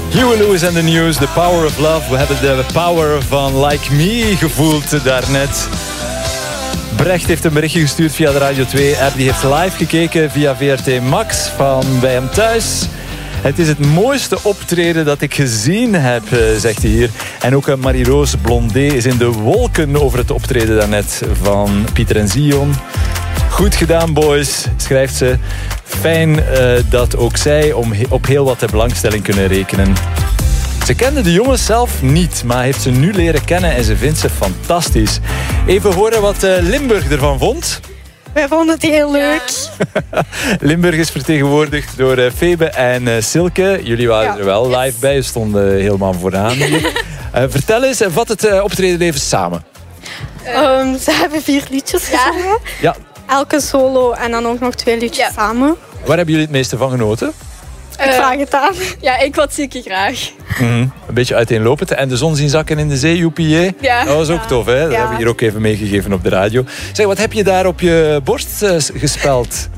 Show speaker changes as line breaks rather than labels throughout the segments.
Huey Lewis en The News, The Power of Love. We hebben de power van Like Me gevoeld daarnet. Brecht heeft een berichtje gestuurd via de Radio 2-app. Die heeft live gekeken via VRT Max van bij hem thuis. Het is het mooiste optreden dat ik gezien heb, zegt hij hier. En ook Marie-Roos Blondé is in de wolken over het optreden daarnet van Pieter en Zion. Goed gedaan, boys, schrijft ze. Fijn dat ook zij op heel wat belangstelling kunnen rekenen. Ze kende de jongens zelf niet, maar heeft ze nu leren kennen en ze vindt ze fantastisch. Even horen wat Limburg ervan vond.
Wij vonden het heel leuk.
Limburg is vertegenwoordigd door Febe en Silke. Jullie waren er wel live bij, stonden helemaal vooraan hier. Vertel eens, vat het optreden even samen.
Ze hebben 4 liedjes gezongen.
Ja.
Elke solo en dan ook nog 2 liedjes samen.
Waar hebben jullie het meeste van genoten?
Ik vraag het aan.
Ja, ik wat zeker graag.
Een beetje uiteenlopend. En de zon zien zakken in de zee, joepie.
Ja.
Dat was ook tof, hè? Dat hebben we hier ook even meegegeven op de radio. Zeg, wat heb je daar op je borst gespeld?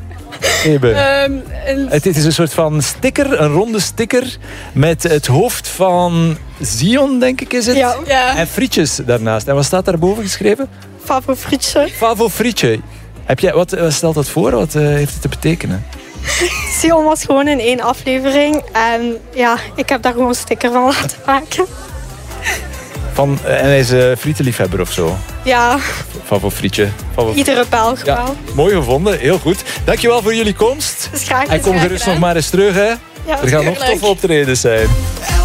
Het is een soort van sticker, een ronde sticker met het hoofd van Zion, denk ik is het.
Ja.
En frietjes daarnaast. En wat staat daarboven geschreven?
Favo frietje.
Favo frietje. Wat stelt dat voor? Wat heeft het te betekenen?
Sion was gewoon in 1 aflevering. En ja, ik heb daar gewoon een sticker van laten maken.
En hij is frietenliefhebber of zo?
Ja.
Favo frietje.
Iedere Belg wel.
Ja, mooi gevonden, heel goed. Dankjewel voor jullie komst.
Dus graag
en kom gerust nog maar eens terug, hè.
Ja,
er gaan nog toffe optredens zijn.